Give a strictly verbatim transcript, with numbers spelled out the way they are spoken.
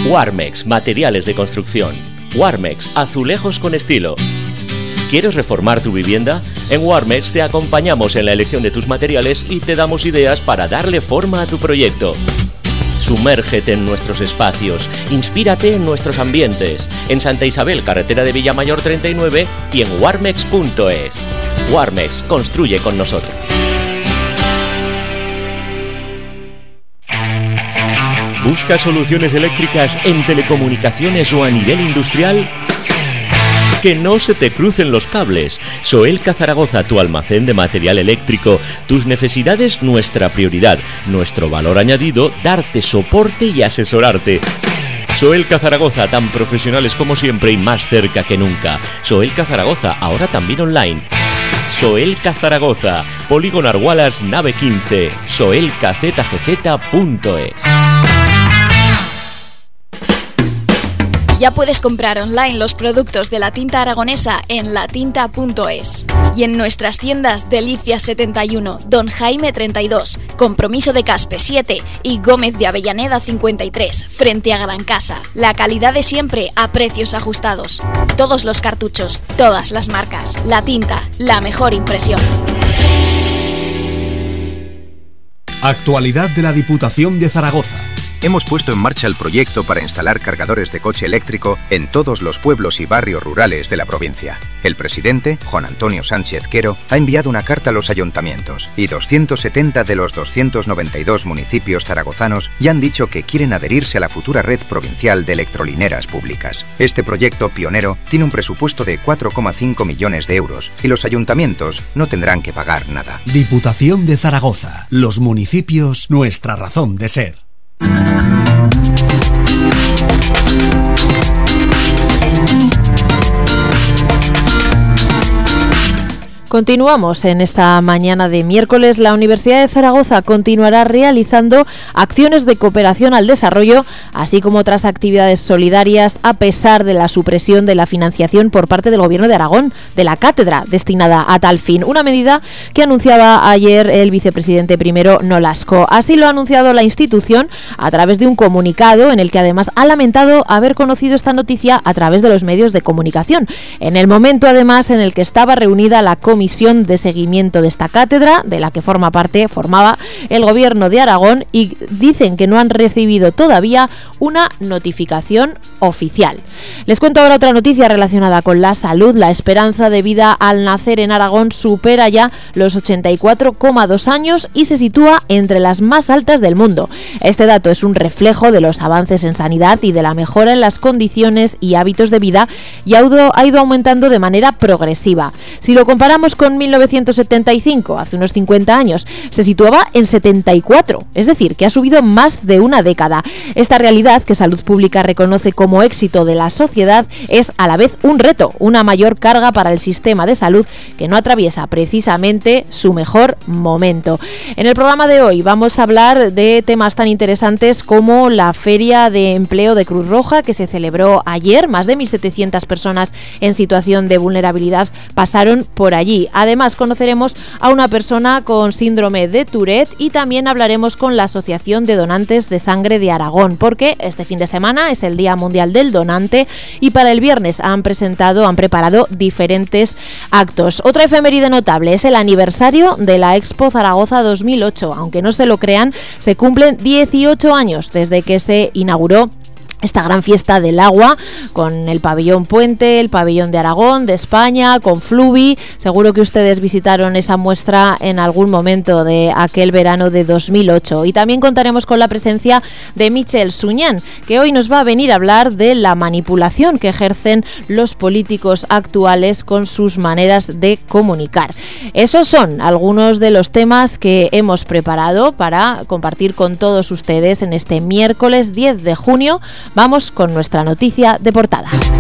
Warmex, materiales de construcción. Warmex, azulejos con estilo. ¿Quieres reformar tu vivienda? En Warmex te acompañamos en la elección de tus materiales y te damos ideas para darle forma a tu proyecto. Sumérgete en nuestros espacios, inspírate en nuestros ambientes. En Santa Isabel, carretera de Villamayor treinta y nueve y en warmex punto es. Warmex, construye con nosotros. ¿Buscas soluciones eléctricas en telecomunicaciones o a nivel industrial? Que no se te crucen los cables. Soelca Zaragoza, tu almacén de material eléctrico. Tus necesidades, nuestra prioridad. Nuestro valor añadido, darte soporte y asesorarte. Soelca Zaragoza, tan profesionales como siempre y más cerca que nunca. Soelca Zaragoza, ahora también online. Soelca Zaragoza, Polígono Argualas, nave quince, soelca z g z punto es. Ya puedes comprar online los productos de la tinta aragonesa en latinta punto es. Y en nuestras tiendas Delicias setenta y uno, Don Jaime treinta y dos, Compromiso de Caspe siete y Gómez de Avellaneda cincuenta y tres, frente a Gran Casa. La calidad de siempre a precios ajustados. Todos los cartuchos, todas las marcas. La tinta, la mejor impresión. Actualidad de la Diputación de Zaragoza. Hemos puesto en marcha el proyecto para instalar cargadores de coche eléctrico en todos los pueblos y barrios rurales de la provincia. El presidente, Juan Antonio Sánchez Quero, ha enviado una carta a los ayuntamientos y doscientos setenta de los doscientos noventa y dos municipios zaragozanos ya han dicho que quieren adherirse a la futura red provincial de electrolineras públicas. Este proyecto pionero tiene un presupuesto de cuatro coma cinco millones de euros y los ayuntamientos no tendrán que pagar nada. Diputación de Zaragoza. Los municipios, nuestra razón de ser. Continuamos en esta mañana de miércoles. La Universidad de Zaragoza continuará realizando acciones de cooperación al desarrollo, así como otras actividades solidarias, a pesar de la supresión de la financiación por parte del Gobierno de Aragón de la cátedra destinada a tal fin. Una medida que anunciaba ayer el vicepresidente primero Nolasco. Así lo ha anunciado la institución a través de un comunicado en el que además ha lamentado haber conocido esta noticia a través de los medios de comunicación. En el momento además en el que estaba reunida la comisión de seguimiento de esta cátedra, de la que forma parte, formaba el Gobierno de Aragón, y dicen que no han recibido todavía una notificación oficial. Les cuento ahora otra noticia relacionada con la salud. La esperanza de vida al nacer en Aragón supera ya los ochenta y cuatro coma dos años y se sitúa entre las más altas del mundo. Este dato es un reflejo de los avances en sanidad y de la mejora en las condiciones y hábitos de vida, y ha ido, ha ido aumentando de manera progresiva. Si lo comparamos con mil novecientos setenta y cinco, hace unos cincuenta años, se situaba en setenta y cuatro, es decir, que ha subido más de una década. Esta realidad, que Salud Pública reconoce como éxito de la sociedad, es a la vez un reto, una mayor carga para el sistema de salud, que no atraviesa precisamente su mejor momento. En el programa de hoy vamos a hablar de temas tan interesantes como la Feria de Empleo de Cruz Roja, que se celebró ayer. Más de mil setecientas personas en situación de vulnerabilidad pasaron por allí. Además, conoceremos a una persona con síndrome de Tourette y también hablaremos con la Asociación de Donantes de Sangre de Aragón, porque este fin de semana es el Día Mundial del Donante y para el viernes han presentado, han preparado diferentes actos. Otra efeméride notable es el aniversario de la Expo Zaragoza dos mil ocho. Aunque no se lo crean, se cumplen dieciocho años desde que se inauguró esta gran fiesta del agua, con el pabellón Puente, el pabellón de Aragón, de España, con Fluvi. Seguro que ustedes visitaron esa muestra en algún momento de aquel verano de dos mil ocho. Y también contaremos con la presencia de Michel Suñán, que hoy nos va a venir a hablar de la manipulación que ejercen los políticos actuales con sus maneras de comunicar. Esos son algunos de los temas que hemos preparado para compartir con todos ustedes en este miércoles diez de junio. Vamos con nuestra noticia de portada.